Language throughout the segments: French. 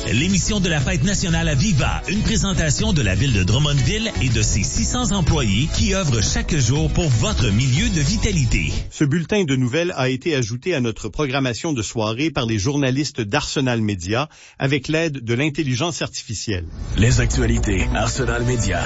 l'émission de la fête nationale à Viva, une présentation de la ville de Drummondville et de ses 600 employés qui œuvrent chaque jour pour votre milieu de vitalité. Ce bulletin de nouvelles a été ajouté à notre programmation de soirée par les journalistes d'Arsenal Media avec l'aide de l'intelligence artificielle. Les actualités Arsenal Media.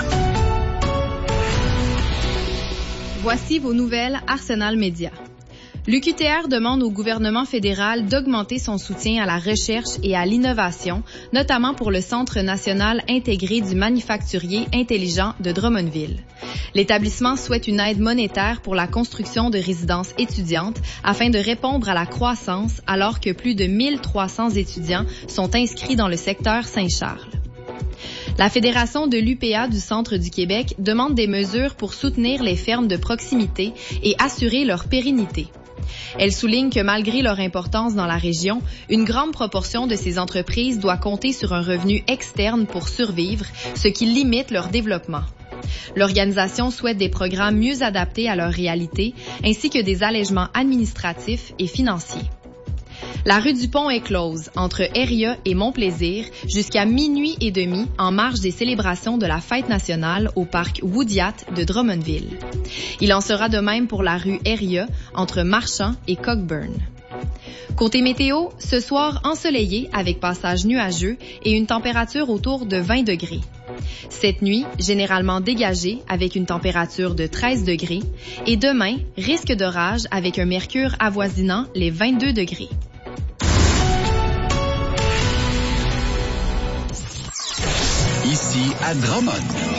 Voici vos nouvelles Arsenal Media. L'UQTR demande au gouvernement fédéral d'augmenter son soutien à la recherche et à l'innovation, notamment pour le Centre national intégré du manufacturier intelligent de Drummondville. L'établissement souhaite une aide monétaire pour la construction de résidences étudiantes afin de répondre à la croissance alors que plus de 1300 étudiants sont inscrits dans le secteur Saint-Charles. La Fédération de l'UPA du Centre du Québec demande des mesures pour soutenir les fermes de proximité et assurer leur pérennité. Elle souligne que malgré leur importance dans la région, une grande proportion de ces entreprises doit compter sur un revenu externe pour survivre, ce qui limite leur développement. L'organisation souhaite des programmes mieux adaptés à leur réalité, ainsi que des allègements administratifs et financiers. La rue du Pont est close entre Airia et Montplaisir jusqu'à minuit et demi en marge des célébrations de la fête nationale au parc Woodyat de Drummondville. Il en sera de même pour la rue Airia entre Marchand et Cockburn. Côté météo, ce soir ensoleillé avec passage nuageux et une température autour de 20 degrés. Cette nuit, généralement dégagée avec une température de 13 degrés et demain, risque d'orage avec un mercure avoisinant les 22 degrés. Ici à Drummond.